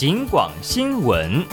警广新闻。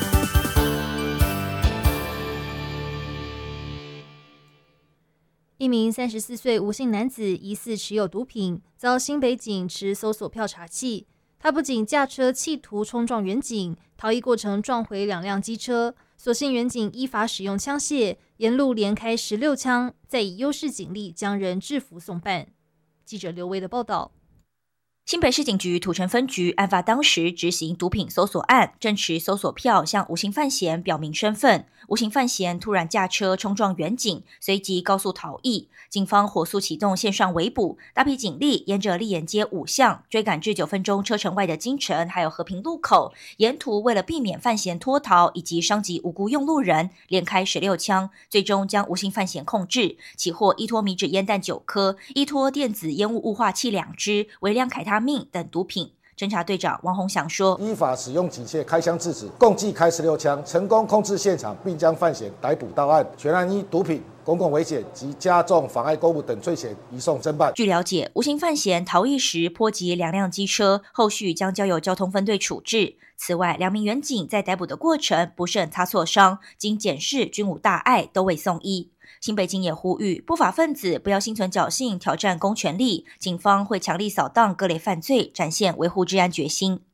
一名34岁吴姓男子疑似持有毒品，遭新北警持搜索票查缉。他不仅驾车企图冲撞远警，逃逸过程撞回2辆机车，所幸远警依法使用枪械，沿路连开16枪，再以优势警力将人制服送办。记者刘威的报道。 新北市警局土城分局案发当时执行毒品搜索案，正持搜索票向吴姓犯嫌表明身份。吴姓犯嫌突然驾车冲撞远警，随即高速逃逸。警方火速启动线上围捕，大批警力沿着立眼街5巷追赶至9分钟车程外的金城还有和平路口，沿途为了避免犯嫌脱逃以及伤及无辜用路人，连开16枪，最终将吴姓犯嫌控制，起获依托米脂烟弹9颗、依托电子烟雾雾化器2支、微量凯他命等毒品。侦查队长王宏祥说， 依法使用警械开枪制止，共计开16枪，成功控制现场，并将犯嫌逮捕到案。全案依毒品、公共危险及加重妨碍公务等罪嫌移送侦办。 据了解，吴姓犯嫌逃逸时波及2辆机车，后续将交由交通分队处置。此外，2名远警在逮捕的过程不慎擦挫伤，经检视均无大碍，都未送医。新北警也呼吁不法分子不要心存侥幸挑战公权力，警方会强力扫荡各类犯罪，展现维护治安决心。